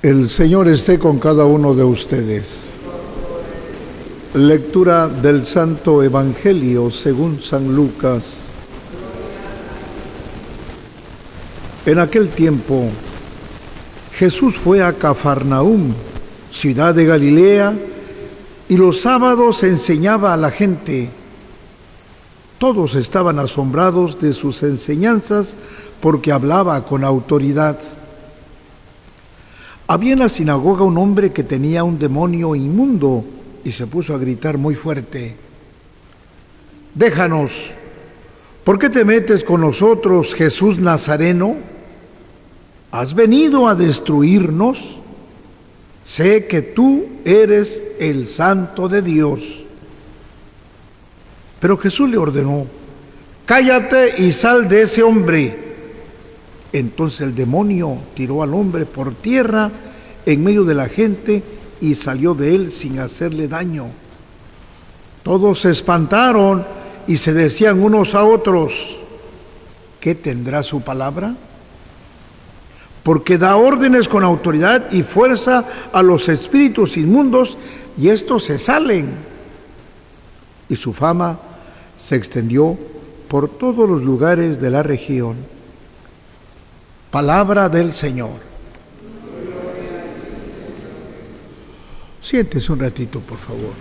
El Señor esté con cada uno de ustedes. Lectura del Santo Evangelio según San Lucas. En aquel tiempo, Jesús fue a Cafarnaúm, ciudad de Galilea, y los sábados enseñaba a la gente. Todos estaban asombrados de sus enseñanzas porque hablaba con autoridad. Había en la sinagoga un hombre que tenía un demonio inmundo y se puso a gritar muy fuerte: «Déjanos, ¿por qué te metes con nosotros, Jesús Nazareno? ¿Has venido a destruirnos? Sé que tú eres el Santo de Dios». Pero Jesús le ordenó: «Cállate y sal de ese hombre». Entonces el demonio tiró al hombre por tierra en medio de la gente y salió de él sin hacerle daño. Todos se espantaron y se decían unos a otros: ¿qué tendrá su palabra? Porque da órdenes con autoridad y fuerza a los espíritus inmundos y estos se salen. Y su fama se extendió por todos los lugares de la región. Palabra del Señor. Siéntese un ratito, por favor.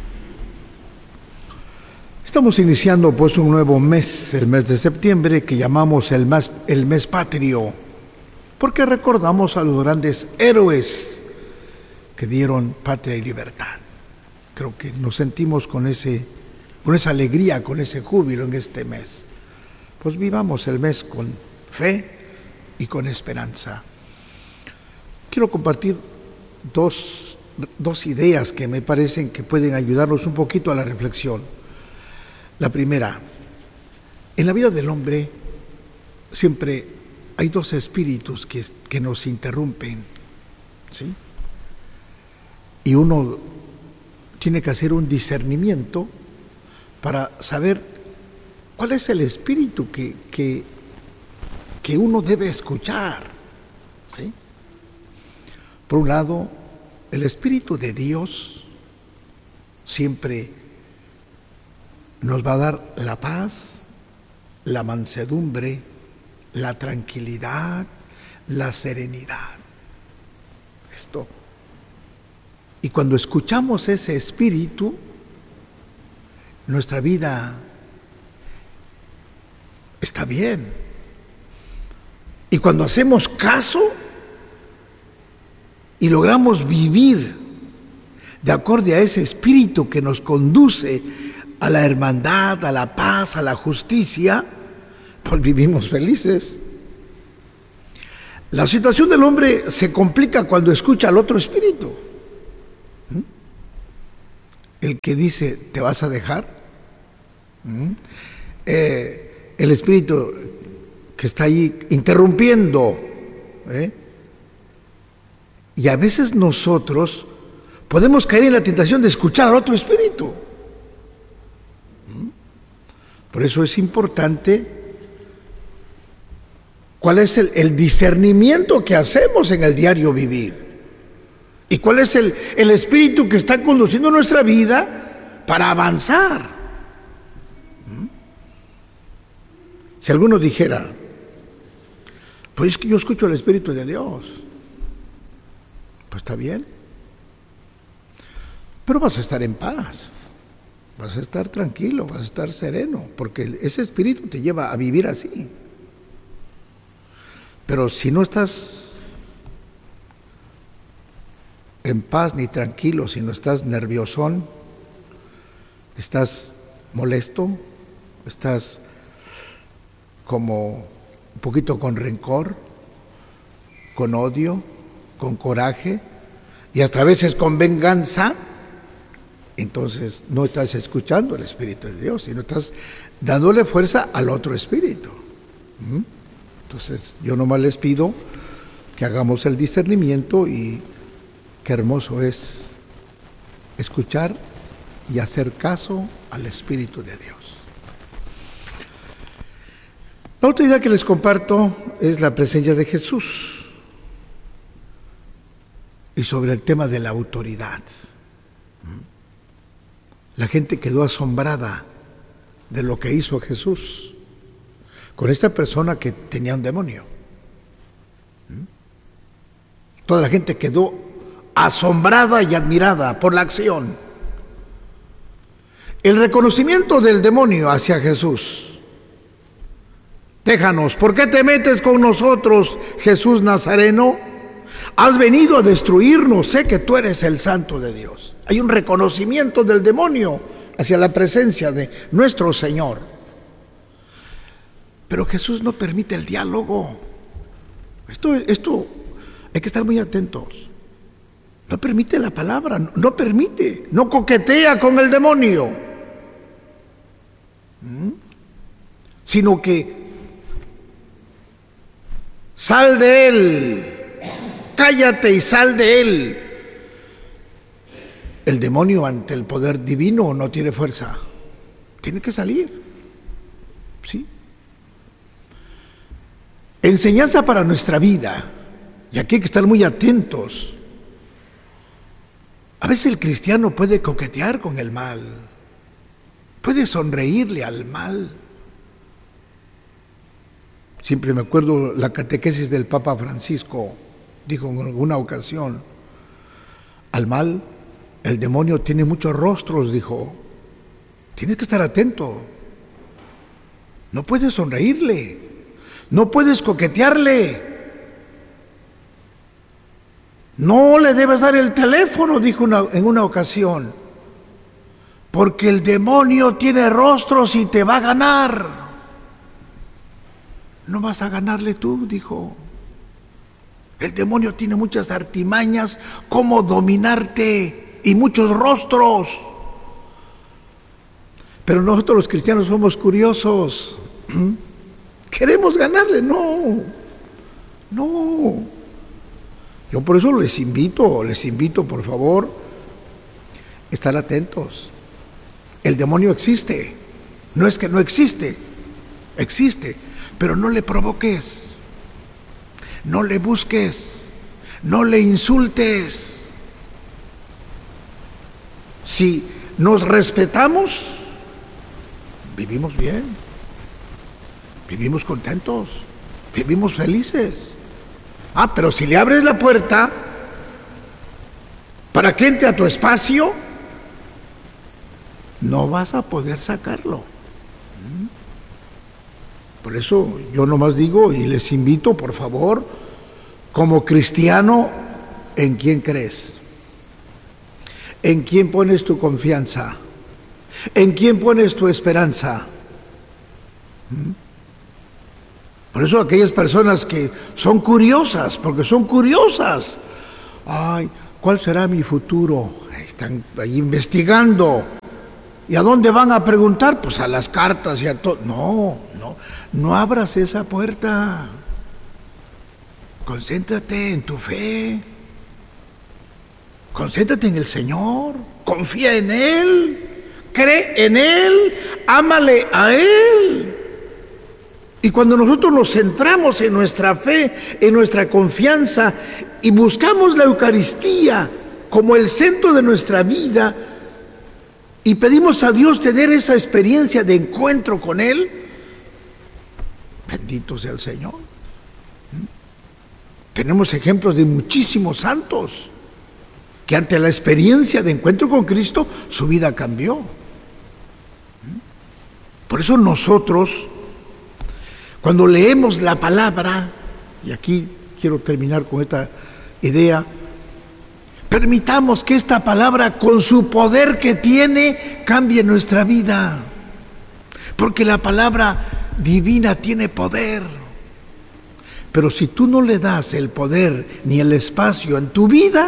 Estamos iniciando pues un nuevo mes, el mes de septiembre, que llamamos el mes patrio, porque recordamos a los grandes héroes que dieron patria y libertad. Creo que nos sentimos con esa alegría, con ese júbilo en este mes. Pues vivamos el mes con fe y con esperanza. Quiero compartir dos ideas que me parecen que pueden ayudarnos un poquito a la reflexión. La primera: en la vida del hombre siempre hay dos espíritus que nos interrumpen, ¿sí? Y uno tiene que hacer un discernimiento para saber cuál es el espíritu que uno debe escuchar, ¿sí? Por un lado, el Espíritu de Dios siempre nos va a dar la paz, la mansedumbre, la tranquilidad, la serenidad. Esto. Y cuando escuchamos ese Espíritu, nuestra vida está bien. Y cuando hacemos caso y logramos vivir de acuerdo a ese espíritu que nos conduce a la hermandad, a la paz, a la justicia, pues vivimos felices. La situación del hombre se complica cuando escucha al otro espíritu. El que dice: ¿te vas a dejar? El espíritu que está ahí interrumpiendo, Y a veces nosotros podemos caer en la tentación de escuchar al otro espíritu. Por eso es importante cuál es el discernimiento que hacemos en el diario vivir y cuál es el espíritu que está conduciendo nuestra vida para avanzar. Si alguno dijera: pues es que yo escucho el Espíritu de Dios, pues está bien, pero vas a estar en paz, vas a estar tranquilo, vas a estar sereno, porque ese Espíritu te lleva a vivir así. Pero si no estás en paz ni tranquilo, si no estás nerviosón, estás molesto, estás como un poquito con rencor, con odio, con coraje y hasta a veces con venganza, entonces no estás escuchando el Espíritu de Dios, sino estás dándole fuerza al otro espíritu. Entonces yo nomás les pido que hagamos el discernimiento, y qué hermoso es escuchar y hacer caso al Espíritu de Dios. La otra idea que les comparto es la presencia de Jesús. y sobre el tema de la autoridad. La gente quedó asombrada de lo que hizo Jesús con esta persona que tenía un demonio. Toda la gente quedó asombrada y admirada por la acción. El reconocimiento del demonio hacia Jesús. Déjanos, ¿por qué te metes con nosotros, Jesús Nazareno? Has venido a destruirnos, sé que tú eres el Santo de Dios. Hay un reconocimiento del demonio hacia la presencia de nuestro Señor. Pero Jesús no permite el diálogo. Esto hay que estar muy atentos. No permite la palabra, no permite, no coquetea con el demonio, sino que sal de él, cállate y sal de él. El demonio ante el poder divino no tiene fuerza, tiene que salir. ¿Sí? Enseñanza para nuestra vida, y aquí hay que estar muy atentos. A veces el cristiano puede coquetear con el mal, puede sonreírle al mal. Siempre me acuerdo la catequesis del Papa Francisco, dijo en alguna ocasión, al mal, el demonio tiene muchos rostros, dijo, tienes que estar atento, no puedes sonreírle, no puedes coquetearle. No le debes dar el teléfono, dijo en una ocasión, porque el demonio tiene rostros y te va a ganar. No vas a ganarle tú, dijo. El demonio tiene muchas artimañas, cómo dominarte y muchos rostros. Pero nosotros los cristianos somos curiosos. Queremos ganarle, no. Yo por eso les invito por favor, estar atentos. El demonio existe, no es que no existe, existe, pero no le provoques, no le busques, no le insultes. Si nos respetamos, vivimos bien, vivimos contentos, vivimos felices. Pero si le abres la puerta para que entre a tu espacio, no vas a poder sacarlo. Por eso yo nomás digo y les invito, por favor, como cristiano, ¿en quién crees? ¿En quién pones tu confianza? ¿En quién pones tu esperanza? Por eso aquellas personas que son curiosas, porque son curiosas, ay, ¿cuál será mi futuro? Están ahí investigando. ¿Y a dónde van a preguntar? Pues a las cartas y a todo. No abras esa puerta. Concéntrate en tu fe. Concéntrate en el Señor. Confía en Él. Cree en Él. Ámale a Él. Y cuando nosotros nos centramos en nuestra fe, en nuestra confianza y buscamos la Eucaristía como el centro de nuestra vida y pedimos a Dios tener esa experiencia de encuentro con Él, bendito sea el Señor. Tenemos ejemplos de muchísimos santos que ante la experiencia de encuentro con Cristo, su vida cambió. Por eso nosotros, cuando leemos la palabra, y aquí quiero terminar con esta idea, permitamos que esta palabra, con su poder que tiene, cambie nuestra vida. Porque la palabra divina tiene poder. Pero si tú no le das el poder ni el espacio en tu vida,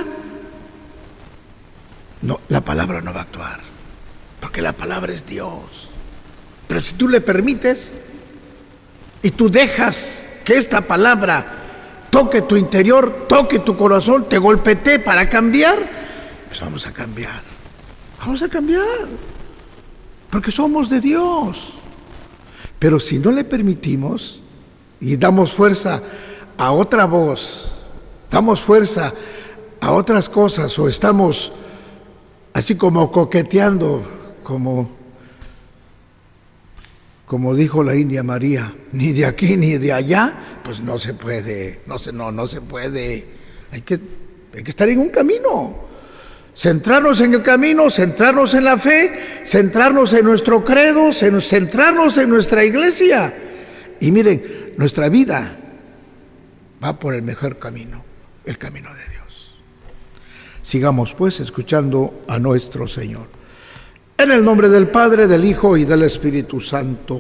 no, la palabra no va a actuar. Porque la palabra es Dios. Pero si tú le permites y tú dejas que esta palabra toque tu interior, toque tu corazón, te golpetee para cambiar, pues vamos a cambiar. Vamos a cambiar. Porque somos de Dios. Pero si no le permitimos y damos fuerza a otra voz, damos fuerza a otras cosas o estamos así como coqueteando, como dijo la India María, ni de aquí ni de allá, pues no se puede, no se puede. Hay que estar en un camino, centrarnos en el camino, centrarnos en la fe, centrarnos en nuestro credo, centrarnos en nuestra iglesia. Y miren, nuestra vida va por el mejor camino, el camino de Dios. Sigamos pues escuchando a nuestro Señor. En el nombre del Padre, del Hijo y del Espíritu Santo.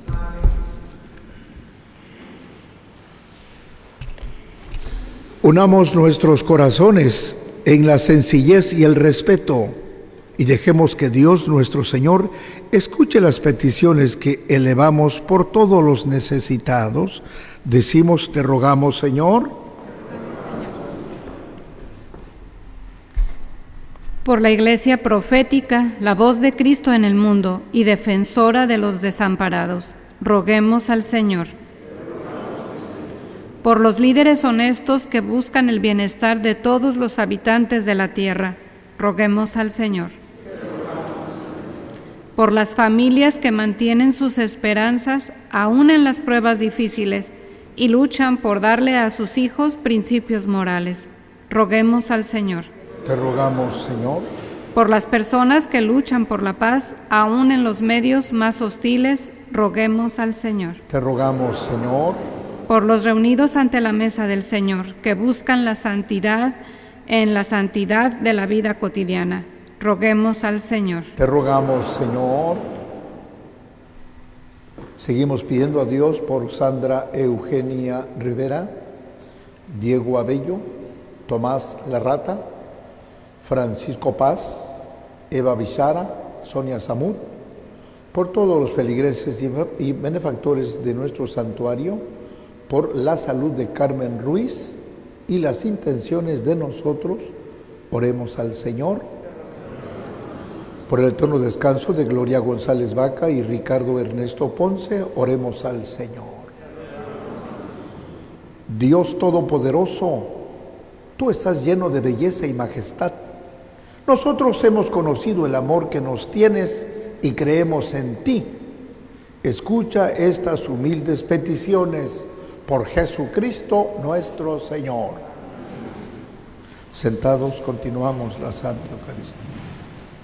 Unamos nuestros corazones en la sencillez y el respeto y dejemos que Dios nuestro Señor escuche las peticiones que elevamos por todos los necesitados. Decimos, te rogamos, Señor. Por la Iglesia profética, la voz de Cristo en el mundo y defensora de los desamparados, roguemos al Señor. Por los líderes honestos que buscan el bienestar de todos los habitantes de la tierra, roguemos al Señor. Por las familias que mantienen sus esperanzas aún en las pruebas difíciles y luchan por darle a sus hijos principios morales, roguemos al Señor. Te rogamos, Señor. Por las personas que luchan por la paz, aún en los medios más hostiles, roguemos al Señor. Te rogamos, Señor. Por los reunidos ante la mesa del Señor, que buscan la santidad en la santidad de la vida cotidiana, roguemos al Señor. Te rogamos, Señor. Seguimos pidiendo a Dios por Sandra Eugenia Rivera, Diego Abello, Tomás Larrata, Francisco Paz, Eva Bichara, Sonia Samud, por todos los feligreses y benefactores de nuestro santuario, por la salud de Carmen Ruiz y las intenciones de nosotros, oremos al Señor. Por el eterno descanso de Gloria González Vaca y Ricardo Ernesto Ponce, oremos al Señor. Dios Todopoderoso, tú estás lleno de belleza y majestad. Nosotros hemos conocido el amor que nos tienes y creemos en ti. Escucha estas humildes peticiones por Jesucristo nuestro Señor. Sentados continuamos la Santa Eucaristía.